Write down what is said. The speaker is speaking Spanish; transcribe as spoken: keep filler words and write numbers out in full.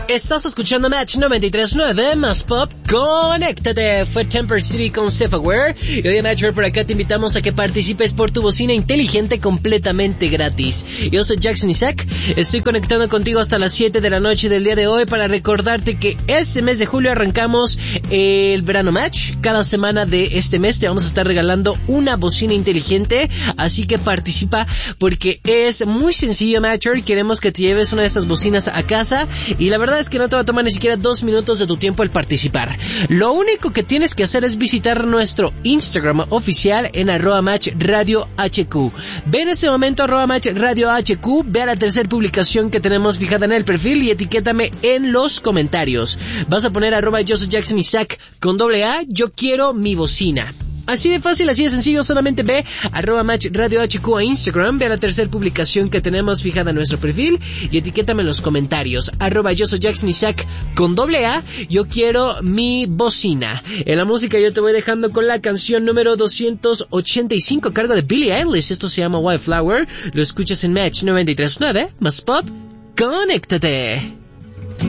Estás escuchando Match noventa y tres punto nueve, más pop, conéctate. Fue Temper City con Self-Aware. Y hoy en Match por acá te invitamos a que participes por tu bocina inteligente completamente gratis. Yo soy Jackson Isaac, estoy conectando contigo hasta las siete de la noche del día de hoy para recordarte que este mes de julio arrancamos el verano Match. Cada semana de este mes te vamos a estar regalando una bocina inteligente, así que participa porque es muy sencillo, Matcher. Queremos que te lleves una de estas bocinas a casa y la verdad es que no te va a tomar ni siquiera dos minutos de tu tiempo el participar. Lo único que tienes que hacer es visitar nuestro Instagram oficial en arroba match radio hq. Ve en ese momento arroba match radio hq, ve a la tercera publicación que tenemos fijada en el perfil y etiquétame en los comentarios. Vas a poner arroba yo soy Jackson Isaac con doble A, yo quiero mi bocina. Así de fácil, así de sencillo, solamente ve arroba match radio hq a Instagram, ve a la tercera publicación que tenemos fijada en nuestro perfil y etiquétame en los comentarios, arroba yo soy Jackson Isaac con doble A, yo quiero mi bocina. En la música yo te voy dejando con la canción número doscientos ochenta y cinco a cargo de Billie Eilish, esto se llama Wildflower, lo escuchas en Match noventa y tres punto nueve, más pop, conéctate.